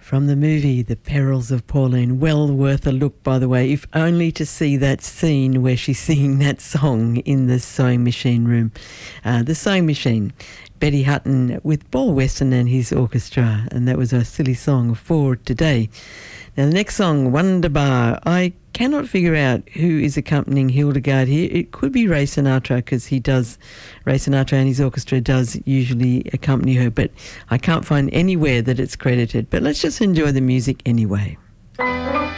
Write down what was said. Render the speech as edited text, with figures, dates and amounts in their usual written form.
From the movie The Perils of Pauline. Well worth a look, by the way, if only to see that scene where she's singing that song in the sewing machine room. The Sewing Machine, Betty Hutton with Paul Weston and his orchestra, and that was a silly song for today. Now the next song, Wonderbar. I cannot figure out who is accompanying Hildegard here. It could be Ray Sinatra, because Ray Sinatra and his orchestra does usually accompany her, but I can't find anywhere that it's credited. But let's just enjoy the music anyway.